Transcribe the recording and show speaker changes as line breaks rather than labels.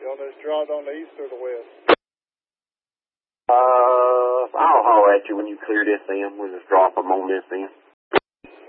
on this drop on the east or the west?
I'll holler at you when you clear this in. We'll just drop them on this end.